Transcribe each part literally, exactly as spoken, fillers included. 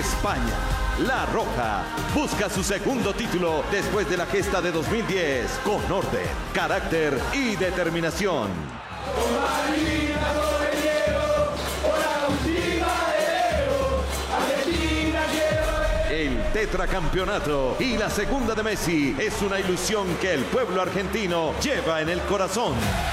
España. La Roja busca su segundo título después de la gesta de dos mil diez con orden, carácter y determinación. El tetracampeonato y la segunda de Messi es una ilusión que el pueblo argentino lleva en el corazón.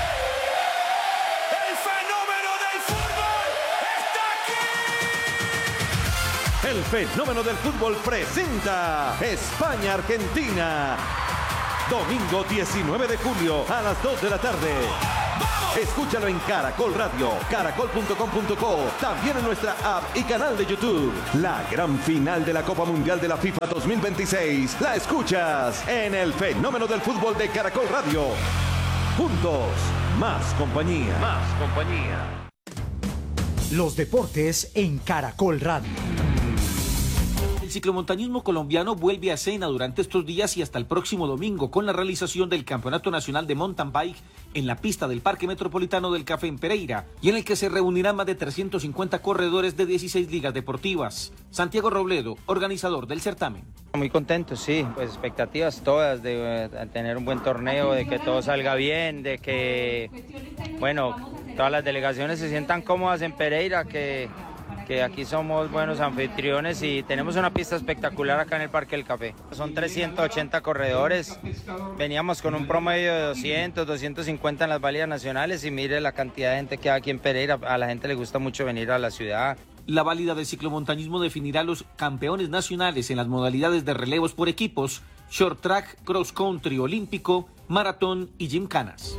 El fenómeno del fútbol presenta España-Argentina. Domingo diecinueve de julio a las dos de la tarde. Escúchalo en Caracol Radio, caracol punto com punto co, también en nuestra app y canal de YouTube. La gran final de la Copa Mundial de la FIFA dos mil veintiséis la escuchas en el fenómeno del fútbol de Caracol Radio. Juntos, más compañía. Más compañía. Los deportes en Caracol Radio. El ciclomontañismo colombiano vuelve a escena durante estos días y hasta el próximo domingo con la realización del Campeonato Nacional de Mountain Bike en la pista del Parque Metropolitano del Café en Pereira, y en el que se reunirán más de trescientos cincuenta corredores de dieciséis ligas deportivas. Santiago Robledo, organizador del certamen. Muy contentos, sí, pues expectativas todas de, de tener un buen torneo, de que todo salga bien, de que, bueno, todas las delegaciones se sientan cómodas en Pereira, que... que aquí somos buenos anfitriones y tenemos una pista espectacular acá en el Parque del Café. Son trescientos ochenta corredores, veníamos con un promedio de doscientos, doscientos cincuenta en las válidas nacionales y mire la cantidad de gente que hay aquí en Pereira, a la gente le gusta mucho venir a la ciudad. La válida del ciclomontañismo definirá los campeones nacionales en las modalidades de relevos por equipos, short track, cross country olímpico, maratón y gimcanas.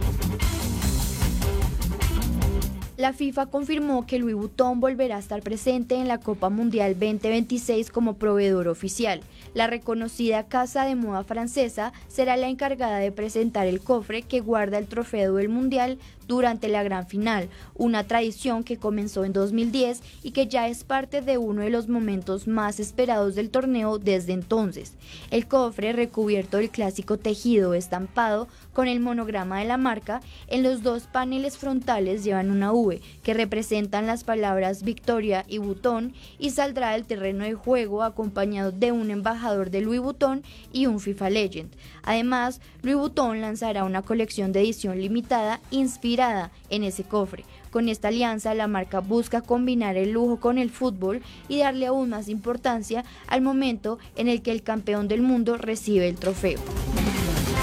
La FIFA confirmó que Louis Vuitton volverá a estar presente en la Copa Mundial veinte veintiséis como proveedor oficial. La reconocida casa de moda francesa será la encargada de presentar el cofre que guarda el trofeo del Mundial durante la gran final, una tradición que comenzó en dos mil diez y que ya es parte de uno de los momentos más esperados del torneo desde entonces. El cofre, recubierto del clásico tejido estampado con el monograma de la marca, en los dos paneles frontales llevan una V que representan las palabras Victoria y Vuitton, y saldrá del terreno de juego acompañado de un embajador de Louis Vuitton y un FIFA Legend. Además, Louis Vuitton lanzará una colección de edición limitada inspirada en ese cofre. Con esta alianza, la marca busca combinar el lujo con el fútbol y darle aún más importancia al momento en el que el campeón del mundo recibe el trofeo.